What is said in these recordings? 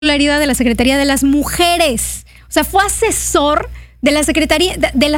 titularidad de la Secretaría de las Mujeres. O sea, fue asesor de la secretaria,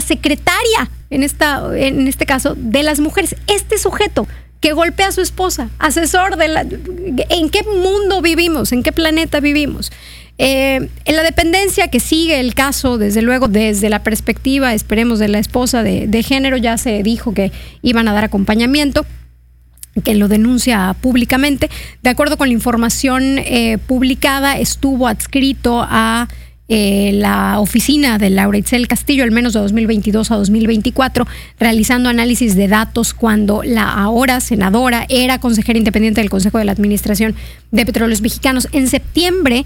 en este caso, de las mujeres. Este sujeto que golpea a su esposa, asesor de ¿en qué mundo vivimos? ¿En qué planeta vivimos? En la dependencia que sigue el caso, desde luego, desde la perspectiva, esperemos, de la esposa de género, ya se dijo que iban a dar acompañamiento, que lo denuncia públicamente. De acuerdo con la información publicada, estuvo adscrito a la oficina de Laura Itzel Castillo, al menos de 2022 a 2024, realizando análisis de datos cuando la ahora senadora era consejera independiente del Consejo de la Administración de Petróleos Mexicanos. En septiembre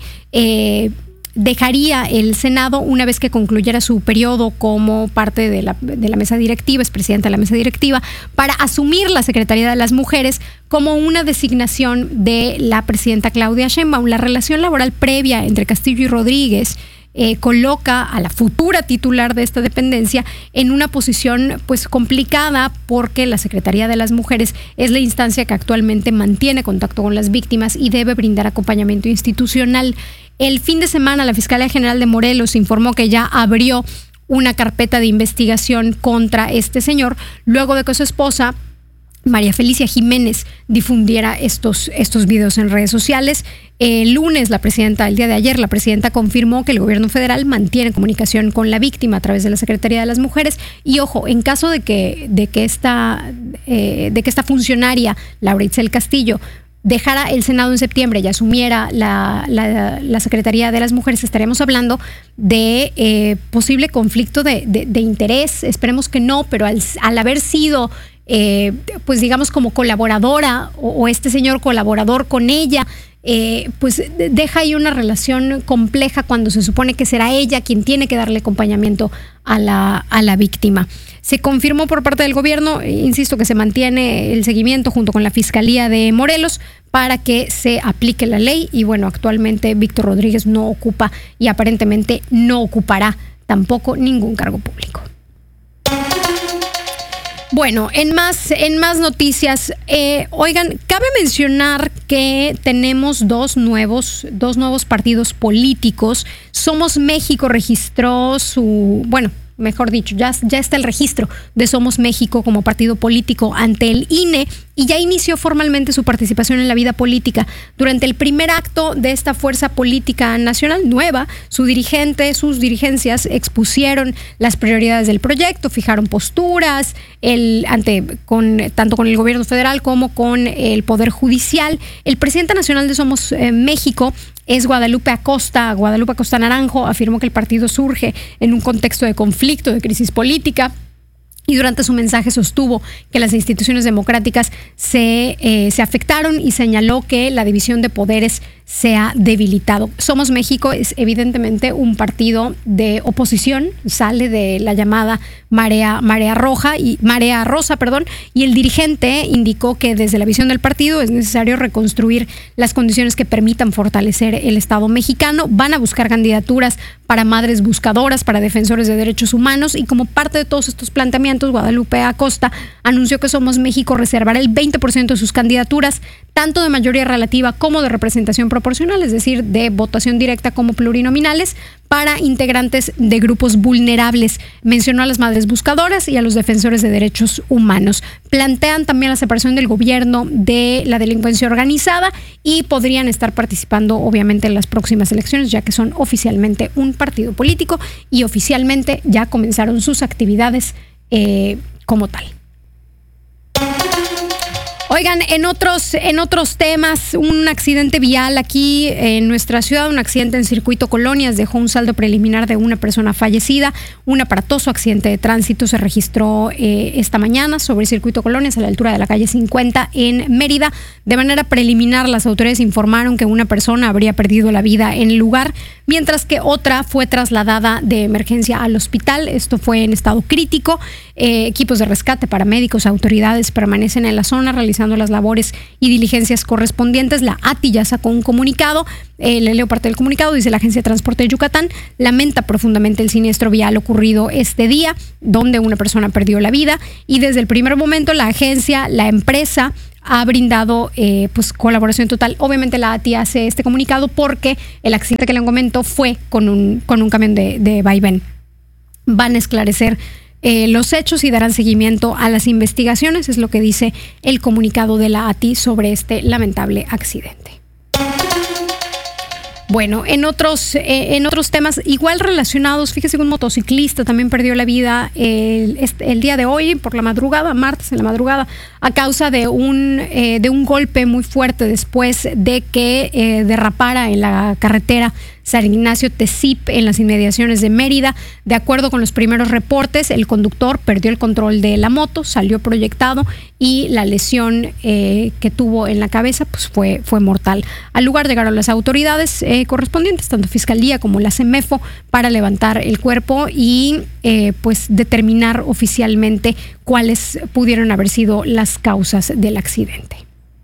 dejaría el Senado una vez que concluyera su periodo como parte de la mesa directiva, es presidenta de la mesa directiva, para asumir la Secretaría de las Mujeres como una designación de la presidenta Claudia Sheinbaum. La relación laboral previa entre Castillo y Rodríguez coloca a la futura titular de esta dependencia en una posición pues complicada, porque la Secretaría de las Mujeres es la instancia que actualmente mantiene contacto con las víctimas y debe brindar acompañamiento institucional. El fin de semana, la Fiscalía General de Morelos informó que ya abrió una carpeta de investigación contra este señor, luego de que su esposa, María Felicia Jiménez, difundiera estos videos en redes sociales. El lunes, el día de ayer, la presidenta confirmó que el gobierno federal mantiene comunicación con la víctima a través de la Secretaría de las Mujeres. Y ojo, en caso de que esta funcionaria, Laura Itzel Castillo, dejara el Senado en septiembre y asumiera la Secretaría de las Mujeres, estaríamos hablando de posible conflicto de interés. Esperemos que no, pero al haber sido pues digamos como colaboradora o este señor colaborador con ella, pues deja ahí una relación compleja cuando se supone que será ella quien tiene que darle acompañamiento a la víctima. Se confirmó por parte del gobierno, insisto, que se mantiene el seguimiento junto con la Fiscalía de Morelos para que se aplique la ley. Y bueno, actualmente Víctor Rodríguez no ocupa y aparentemente no ocupará tampoco ningún cargo público. Bueno, en más noticias, oigan, cabe mencionar que tenemos dos nuevos partidos políticos. Somos México registró mejor dicho, ya está el registro de Somos México como partido político ante el INE y ya inició formalmente su participación en la vida política. Durante el primer acto de esta fuerza política nacional nueva, sus dirigencias expusieron las prioridades del proyecto, fijaron posturas tanto con el gobierno federal como con el Poder Judicial. El presidente nacional de Somos México es Guadalupe Acosta Naranjo. Afirmó que el partido surge en un contexto de conflicto, de crisis política, y durante su mensaje sostuvo que las instituciones democráticas se afectaron y señaló que la división de poderes se ha debilitado. Somos México es evidentemente un partido de oposición, sale de la llamada marea rosa, y el dirigente indicó que desde la visión del partido es necesario reconstruir las condiciones que permitan fortalecer el Estado mexicano. Van a buscar candidaturas para madres buscadoras, para defensores de derechos humanos, y como parte de todos estos planteamientos, Guadalupe Acosta anunció que Somos México reservará el 20% de sus candidaturas, tanto de mayoría relativa como de representación proporcional, es decir, de votación directa como plurinominales, para integrantes de grupos vulnerables. Mencionó a las madres buscadoras y a los defensores de derechos humanos. Plantean también la separación del gobierno de la delincuencia organizada y podrían estar participando obviamente en las próximas elecciones, ya que son oficialmente un partido político y oficialmente ya comenzaron sus actividades como tal. Oigan, en otros temas, un accidente vial aquí en nuestra ciudad, un accidente en Circuito Colonias dejó un saldo preliminar de una persona fallecida. Un aparatoso accidente de tránsito se registró esta mañana sobre Circuito Colonias a la altura de la calle 50 en Mérida. De manera preliminar, las autoridades informaron que una persona habría perdido la vida en el lugar, mientras que otra fue trasladada de emergencia al hospital. Esto fue en estado crítico. Equipos de rescate, paramédicos, autoridades permanecen en la zona realizando realizando las labores y diligencias correspondientes. La ATI ya sacó un comunicado, le leo parte del comunicado, dice: la Agencia de Transporte de Yucatán lamenta profundamente el siniestro vial ocurrido este día, donde una persona perdió la vida, y desde el primer momento la agencia, la empresa, ha brindado pues colaboración total. Obviamente la ATI hace este comunicado porque el accidente que le comentó fue con un camión de vaivén. Van a esclarecer los hechos y darán seguimiento a las investigaciones, es lo que dice el comunicado de la ATI sobre este lamentable accidente. Bueno, en otros temas igual relacionados, fíjese que un motociclista también perdió la vida el día de hoy, por la madrugada, martes en la madrugada, a causa de un golpe muy fuerte después de que derrapara en la carretera San Ignacio Tezip en las inmediaciones de Mérida. De acuerdo con los primeros reportes, el conductor perdió el control de la moto, salió proyectado y la lesión que tuvo en la cabeza pues fue mortal. Al lugar llegaron las autoridades correspondientes, tanto Fiscalía como la CEMEFO, para levantar el cuerpo y pues determinar oficialmente cuáles pudieron haber sido las causas del accidente.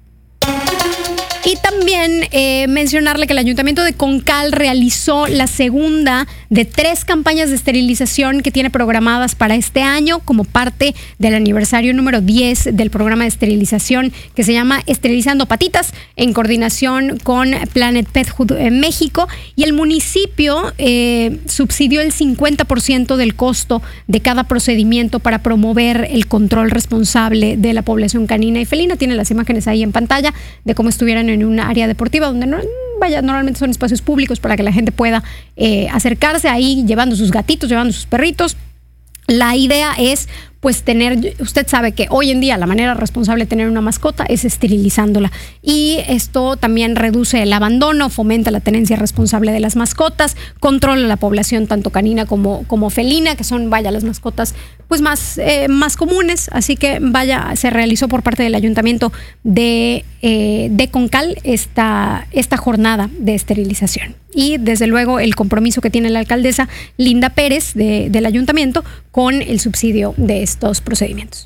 Y también mencionarle que el Ayuntamiento de Concal realizó la segunda de 3 campañas de esterilización que tiene programadas para este año como parte del aniversario número 10 del programa de esterilización que se llama Esterilizando Patitas, en coordinación con Planet Pethood en México. Y el municipio subsidió el 50% del costo de cada procedimiento para promover el control responsable de la población canina y felina. Tiene las imágenes ahí en pantalla de cómo estuvieran en un área deportiva donde normalmente son espacios públicos para que la gente pueda acercarse ahí llevando sus gatitos, llevando sus perritos. La idea es pues usted sabe que hoy en día la manera responsable de tener una mascota es esterilizándola, y esto también reduce el abandono, fomenta la tenencia responsable de las mascotas, controla la población tanto canina como felina, que son las mascotas pues más comunes. Así que se realizó por parte del Ayuntamiento de Concal esta jornada de esterilización. Y desde luego el compromiso que tiene la alcaldesa Linda Pérez del Ayuntamiento con el subsidio de estos procedimientos.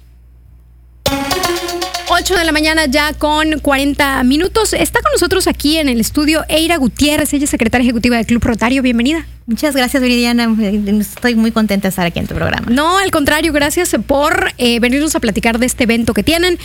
8 de la mañana ya con 40 minutos. Está con nosotros aquí en el estudio Eira Gutiérrez, ella es secretaria ejecutiva del Club Rotario. Bienvenida. Muchas gracias, Viridiana. Estoy muy contenta de estar aquí en tu programa. No, al contrario, gracias por venirnos a platicar de este evento que tienen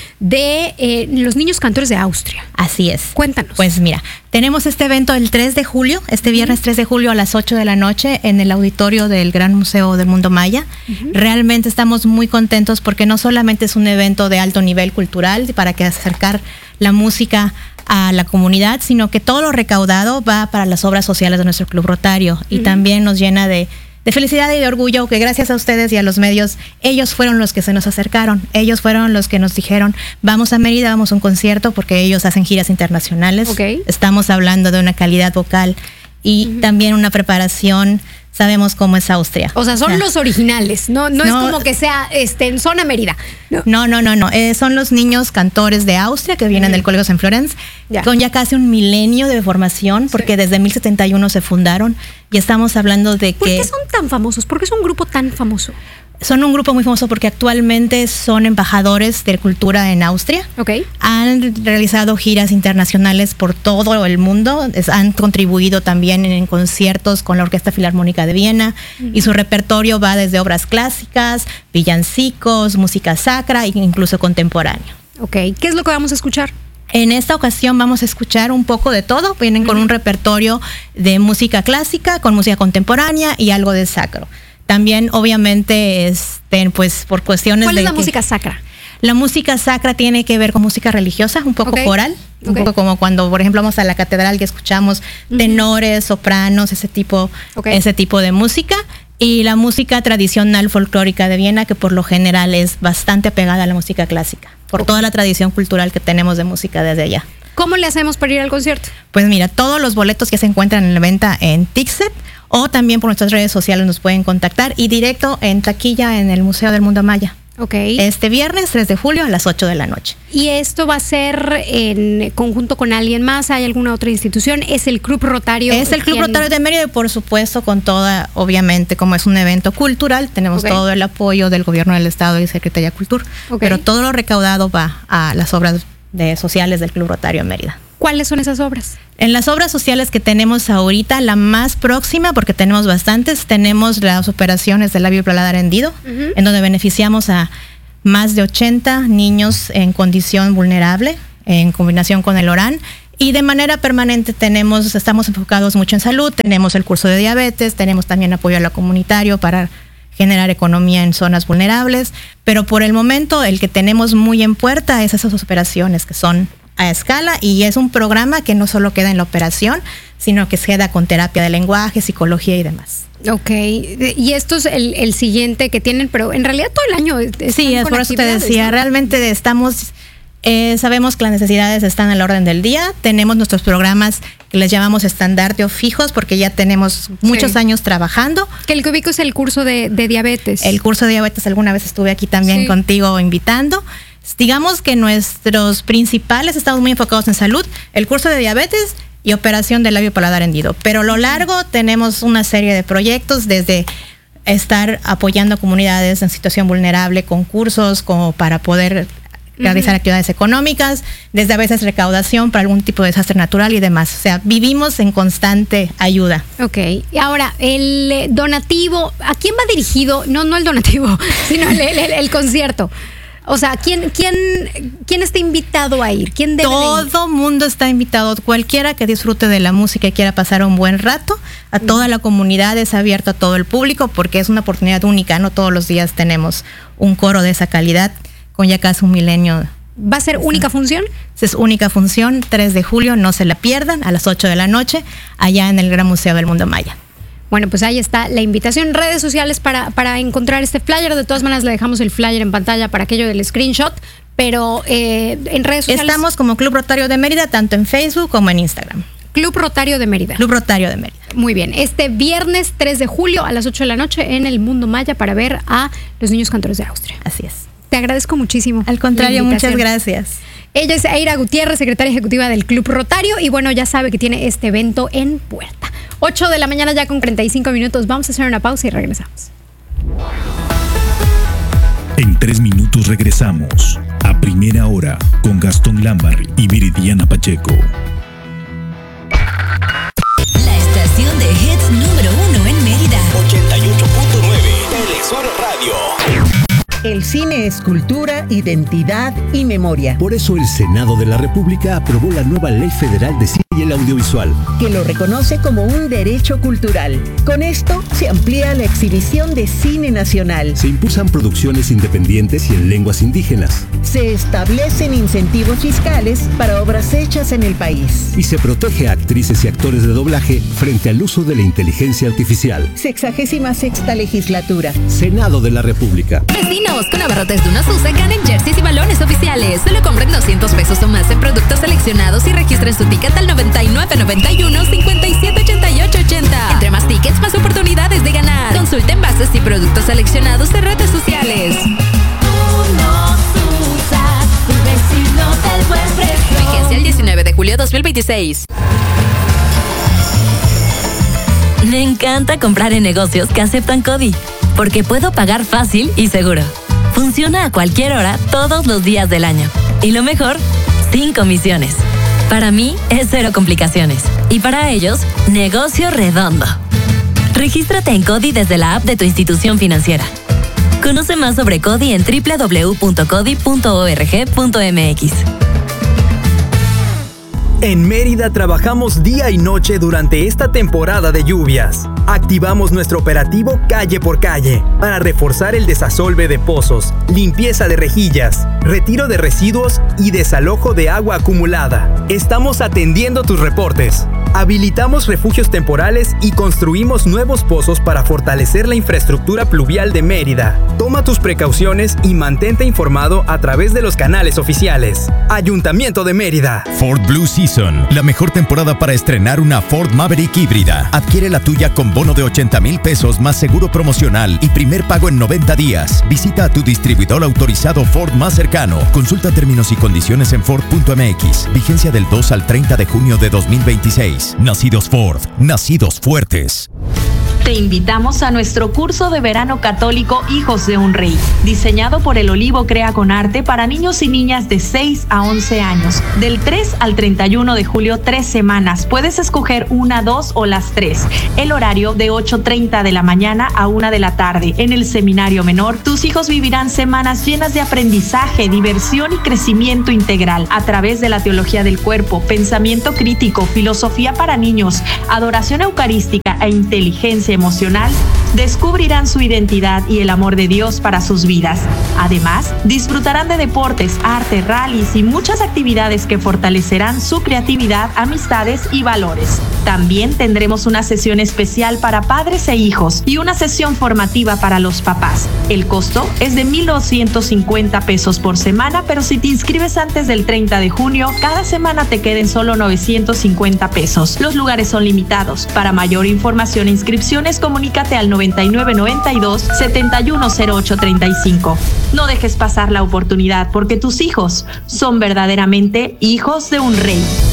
de los niños cantores de Austria. Así es. Cuéntanos. Pues mira, tenemos este evento el 3 de julio, este viernes 3 de julio a las 8 de la noche en el auditorio del Gran Museo del Mundo Maya. Realmente estamos muy contentos porque no solamente es un evento de alto nivel cultural para que acercar la música a la comunidad, sino que todo lo recaudado va para las obras sociales de nuestro Club Rotario, y también nos llena de felicidad y de orgullo que gracias a ustedes y a los medios, ellos fueron los que se nos acercaron, ellos fueron los que nos dijeron: vamos a Mérida, vamos a un concierto, porque ellos hacen giras internacionales. Estamos hablando de una calidad vocal y también una preparación. Sabemos cómo es Austria. O sea, son los originales, no es como que sea en zona Mérida. No. Son los niños cantores de Austria que vienen del Colegio St. Florence, con ya casi un milenio de formación, porque desde 1071 se fundaron, y estamos hablando de ¿Por qué son tan famosos? ¿Por qué es un grupo tan famoso? Son un grupo muy famoso porque actualmente son embajadores de cultura en Austria. Han realizado giras internacionales por todo el mundo. Han contribuido también en conciertos con la Orquesta Filarmónica de Viena. Y su repertorio va desde obras clásicas, villancicos, música sacra e incluso contemporánea. ¿Qué es lo que vamos a escuchar? En esta ocasión vamos a escuchar un poco de todo. Vienen con un repertorio de música clásica, con música contemporánea y algo de sacro. También, obviamente, pues por cuestiones ¿Cuál es la música sacra? La música sacra tiene que ver con música religiosa, un poco coral, un poco como cuando, por ejemplo, vamos a la catedral y escuchamos tenores, sopranos, ese tipo de música. Y la música tradicional folclórica de Viena, que por lo general es bastante apegada a la música clásica, por toda la tradición cultural que tenemos de música desde allá. ¿Cómo le hacemos para ir al concierto? Pues mira, todos los boletos ya se encuentran en la venta en Tixet, o también por nuestras redes sociales nos pueden contactar, y directo en taquilla en el Museo del Mundo Maya. Este viernes 3 de julio a las 8 de la noche. ¿Y esto va a ser en conjunto con alguien más? ¿Hay alguna otra institución? ¿Es el Club Rotario? Es el Club Rotario de Mérida, y por supuesto con toda, obviamente, como es un evento cultural, tenemos todo el apoyo del Gobierno del Estado y Secretaría de Cultura. Pero todo lo recaudado va a las obras sociales del Club Rotario Mérida. ¿Cuáles son esas obras? En las obras sociales que tenemos ahorita, la más próxima, porque tenemos bastantes, tenemos las operaciones del labio y paladar hendido, en donde beneficiamos a más de 80 niños en condición vulnerable, en combinación con el ORAN. Y de manera permanente estamos enfocados mucho en salud, tenemos el curso de diabetes, tenemos también apoyo a lo comunitario para generar economía en zonas vulnerables, pero por el momento el que tenemos muy en puerta es esas operaciones que son a escala, y es un programa que no solo queda en la operación, sino que se queda con terapia de lenguaje, psicología y demás. Ok, y esto es el siguiente que tienen, pero en realidad todo el año. Sí, es por eso te decía, ¿no? Realmente estamos... sabemos que las necesidades están a la orden del día. Tenemos nuestros programas que les llamamos estandarte o fijos, porque ya tenemos muchos años trabajando. Que el que ubico es el curso de diabetes. El curso de diabetes, alguna vez estuve aquí también contigo invitando. Digamos que nuestros principales estamos muy enfocados en salud, el curso de diabetes y operación del labio paladar hendido. Pero a lo largo tenemos una serie de proyectos, desde estar apoyando a comunidades en situación vulnerable con cursos como para poder realizar actividades económicas, desde a veces recaudación para algún tipo de desastre natural y demás. O sea, vivimos en constante ayuda. Ok, y ahora, el donativo, ¿a quién va dirigido? No el donativo, sino el concierto. O sea, ¿quién está invitado a ir? ¿Quién debe de ir? Todo mundo está invitado, cualquiera que disfrute de la música y quiera pasar un buen rato. A toda la comunidad, es abierto a todo el público, porque es una oportunidad única, no todos los días tenemos un coro de esa calidad, con ya casi 1 milenio. ¿Va a ser única función? Es única función, 3 de julio, no se la pierdan, a las 8 de la noche, allá en el Gran Museo del Mundo Maya. Bueno, pues ahí está la invitación. Redes sociales para encontrar este flyer. De todas maneras, le dejamos el flyer en pantalla para aquello del screenshot, pero en redes sociales... Estamos como Club Rotario de Mérida, tanto en Facebook como en Instagram. Club Rotario de Mérida. Club Rotario de Mérida. Muy bien. Este viernes 3 de julio a las 8 de la noche en el Mundo Maya para ver a los niños cantores de Austria. Así es. Te agradezco muchísimo. Al contrario, muchas gracias. Ella es Eira Gutiérrez, secretaria ejecutiva del Club Rotario, y bueno, ya sabe que tiene este evento en puerta. 8 de la mañana ya con 45 minutos. Vamos a hacer una pausa y regresamos. En 3 minutos regresamos a Primera Hora con Gastón Lambarri y Viridiana Pacheco. La estación de hits número 1 en Mérida. 88.9 Telesur Radio. El cine es cultura, identidad y memoria. Por eso el Senado de la República aprobó la nueva Ley Federal de Cine y el Audiovisual, que lo reconoce como un derecho cultural. Con esto se amplía la exhibición de cine nacional. Se impulsan producciones independientes y en lenguas indígenas. Se establecen incentivos fiscales para obras hechas en el país. Y se protege a actrices y actores de doblaje frente al uso de la inteligencia artificial. 66ª legislatura. Senado de la República. Vecinos, con abarrotes de una SUSE ganen jerseys y balones oficiales. Solo compren $200 o más en productos seleccionados y registren su ticket al 9991-578880. Entre más tickets, más oportunidades de ganar. Consulten bases y productos seleccionados de redes sociales. Vigencia el 19 de julio 2026. Me encanta comprar en negocios que aceptan CODI, porque puedo pagar fácil y seguro. Funciona a cualquier hora, todos los días del año. Y lo mejor, sin comisiones. Para mí es 0 complicaciones. Y para ellos, negocio redondo. Regístrate en CODI desde la app de tu institución financiera. Conoce más sobre CODI en www.codi.org.mx. En Mérida trabajamos día y noche durante esta temporada de lluvias. Activamos nuestro operativo calle por calle para reforzar el desasolve de pozos, limpieza de rejillas, retiro de residuos y desalojo de agua acumulada. Estamos atendiendo tus reportes. Habilitamos refugios temporales y construimos nuevos pozos para fortalecer la infraestructura pluvial de Mérida. Toma tus precauciones y mantente informado a través de los canales oficiales. Ayuntamiento de Mérida. Ford Blue Season, la mejor temporada para estrenar una Ford Maverick híbrida. Adquiere la tuya con bono de 80,000 pesos más seguro promocional y primer pago en 90 días. Visita a tu distribuidor autorizado Ford más cercano. Consulta términos y condiciones en Ford.mx. Vigencia del 2 al 30 de junio de 2026. Nacidos Ford, nacidos fuertes. Te invitamos a nuestro curso de verano católico Hijos de un Rey, diseñado por El Olivo Crea con Arte para niños y niñas de 6 a 11 años. Del 3 al 31 de julio, 3 semanas. Puedes escoger una, 2 o las 3. El horario de 8:30 de la mañana a 1 de la tarde. En el seminario menor, tus hijos vivirán semanas llenas de aprendizaje, diversión y crecimiento integral a través de la teología del cuerpo, pensamiento crítico, filosofía para niños, adoración eucarística e inteligencia emocional. Descubrirán su identidad y el amor de Dios para sus vidas. Además, disfrutarán de deportes, arte, rallies y muchas actividades que fortalecerán su creatividad, amistades y valores. También tendremos una sesión especial para padres e hijos y una sesión formativa para los papás. El costo es de $1,250 por semana, pero si te inscribes antes del 30 de junio, cada semana te queden solo $950. Los lugares son limitados. Para mayor información e inscripciones, comunícate al 9992-710835. No dejes pasar la oportunidad porque tus hijos son verdaderamente hijos de un rey.